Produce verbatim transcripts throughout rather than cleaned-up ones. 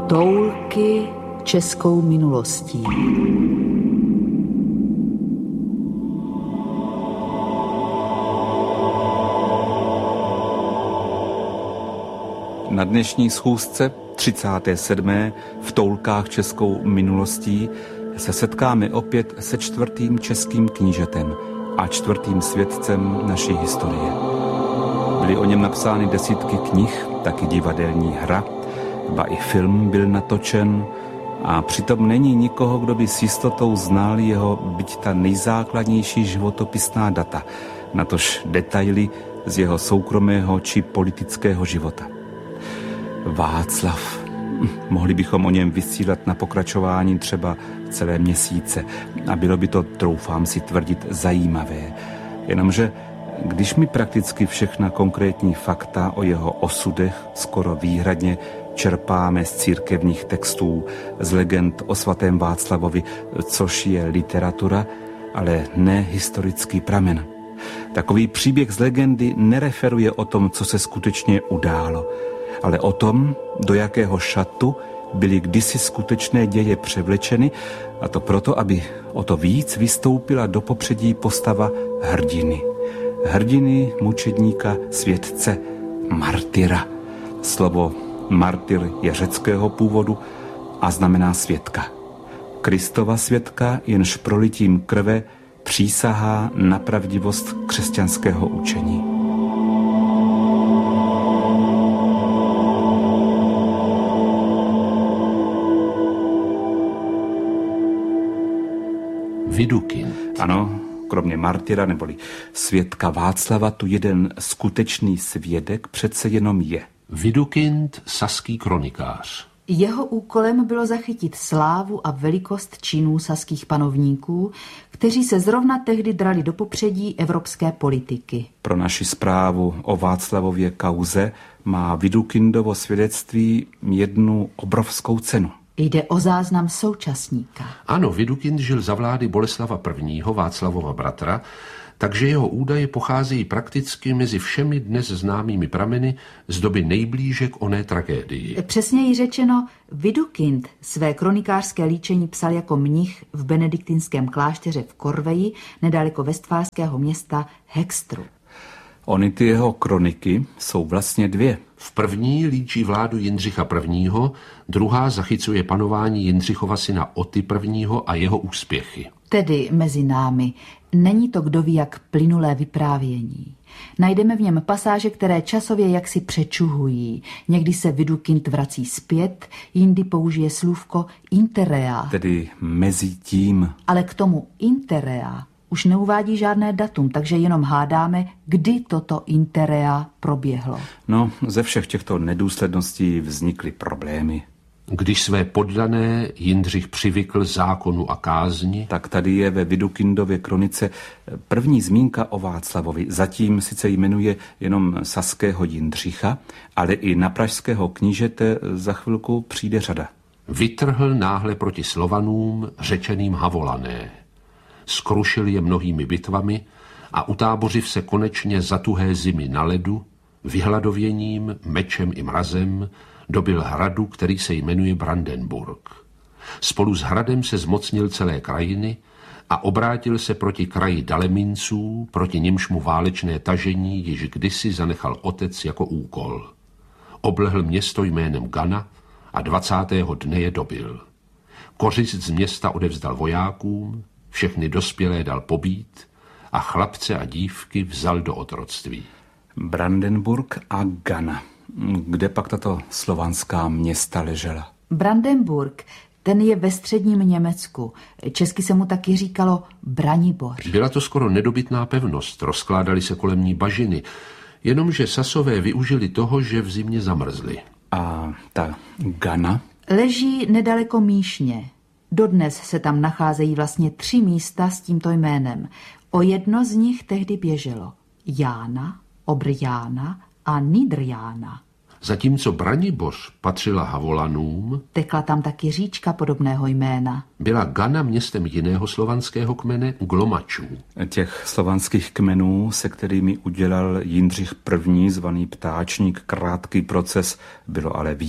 Toulky českou minulostí. Na dnešní schůzce třicáté sedmé v Toulkách českou minulostí se setkáme opět se čtvrtým českým knížetem a čtvrtým svědcem naší historie. Byly o něm napsány desítky knih, taky divadelní hra, ba i film byl natočen a přitom není nikoho, kdo by s jistotou znal jeho byť ta nejzákladnější životopisná data, natož detaily z jeho soukromého či politického života. Václav. Mohli bychom o něm vysílat na pokračování třeba celé měsíce a bylo by to, troufám si tvrdit, zajímavé. Jenomže když mi prakticky všechna konkrétní fakta o jeho osudech skoro výhradně čerpáme z církevních textů, z legend o svatém Václavovi, což je literatura, ale ne historický pramen. Takový příběh z legendy nereferuje o tom, co se skutečně událo, ale o tom, do jakého šatu byly kdysi skutečné děje převlečeny, a to proto, aby o to víc vystoupila do popředí postava hrdiny. Hrdiny, mučedníka, světce, martyra. Slovo martyr je řeckého původu a znamená svědka. Kristova svědka, jenž prolitím krve přísahá na pravdivost křesťanského učení. Vidukind. Ano, kromě martyra neboli svědka Václava tu jeden skutečný svědek přece jenom je. Vidukind, saský kronikář. Jeho úkolem bylo zachytit slávu a velikost činů saských panovníků, kteří se zrovna tehdy drali do popředí evropské politiky. Pro naši zprávu o Václavově kauze má Vidukindovo svědectví jednu obrovskou cenu. Jde o záznam současníka. Ano, Vidukind žil za vlády Boleslava prvního., Václavova bratra, takže jeho údaje pocházejí prakticky mezi všemi dnes známými prameny z doby nejblíže k oné tragédii. Přesněji řečeno, Vidukind své kronikářské líčení psal jako mnich v benediktinském klášteře v Korveji, nedaleko westfálského města Hextru. Ony ty jeho kroniky jsou vlastně dvě. V první líčí vládu Jindřicha prvního., druhá zachycuje panování Jindřichova syna Oty prvního. a jeho úspěchy. Tedy mezi námi není to kdo ví jak plynulé vyprávění. Najdeme v něm pasáže, které časově jaksi přečuhují. Někdy se Vidukind vrací zpět, jindy použije slůvko interrea. Tedy mezi tím. Ale k tomu interrea už neuvádí žádné datum, takže jenom hádáme, kdy toto interrea proběhlo. No, ze všech těchto nedůsledností vznikly problémy. Když své poddané Jindřich přivykl zákonu a kázni, tak tady je ve Vidukindově kronice první zmínka o Václavovi. Zatím sice jmenuje jenom saského Jindřicha, ale i na pražského knížete za chvilku přijde řada. Vytrhl náhle proti Slovanům řečeným Havolané. Skrušil je mnohými bitvami a utábořiv se konečně za tuhé zimy na ledu, vyhladověním, mečem i mrazem, dobyl hradu, který se jmenuje Brandenburg. Spolu s hradem se zmocnil celé krajiny a obrátil se proti kraji Daleminců, proti nimž mu válečné tažení již kdysi zanechal otec jako úkol. Oblehl město jménem Gana a dvacátého dne je dobyl. Kořist z města odevzdal vojákům, všechny dospělé dal pobít a chlapce a dívky vzal do otroctví. Brandenburg a Gana. Kde pak tato slovanská města ležela? Brandenburg, ten je ve středním Německu. Česky se mu taky říkalo Branibor. Byla to skoro nedobytná pevnost, rozkládaly se kolem ní bažiny, jenomže Sasové využili toho, že v zimě zamrzli. A ta Gana? Leží nedaleko Míšně. Dodnes se tam nacházejí vlastně tři místa s tímto jménem. O jedno z nich tehdy běželo Jána, Obrjána a Nidrjána. Zatímco Braniboř patřila Havolanům, tekla tam taky říčka podobného jména. Byla Gana městem jiného slovanského kmene, Glomačů. Těch slovanských kmenů, se kterými udělal Jindřich první, zvaný Ptáčník, krátký proces, bylo ale víc.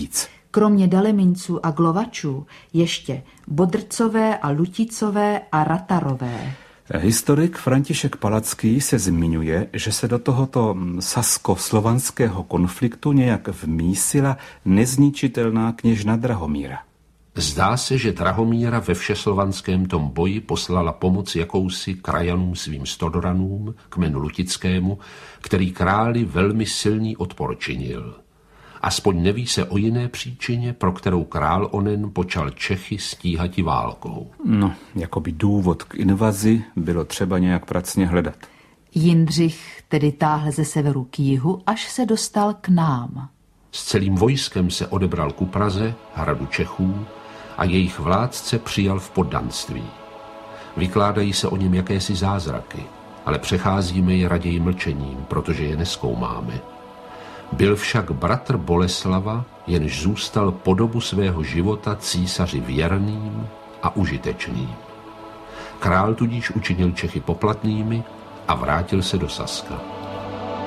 Kromě Daleminců a Glovačů ještě Bodrcové a Luticové a Ratarové. Historik František Palacký se zmiňuje, že se do tohoto sasko-slovanského konfliktu nějak vmísila nezničitelná kněžna Drahomíra. Zdá se, že Drahomíra ve všeslovanském tom boji poslala pomoc jakousi krajanům svým Stodoranům, kmenu Lutickému, který králi velmi silný odpor činil. Aspoň neví se o jiné příčině, pro kterou král onen počal Čechy stíhati válkou. No, jakoby důvod k invazi bylo třeba nějak pracně hledat. Jindřich tedy táhl ze severu k jihu, až se dostal k nám. S celým vojskem se odebral ku Praze, hradu Čechů, a jejich vládce přijal v poddanství. Vykládají se o něm jakési zázraky, ale přecházíme je raději mlčením, protože je nezkoumáme. Byl však bratr Boleslava, jenž zůstal po dobu svého života císaři věrným a užitečným. Král tudíž učinil Čechy poplatnými a vrátil se do Saska.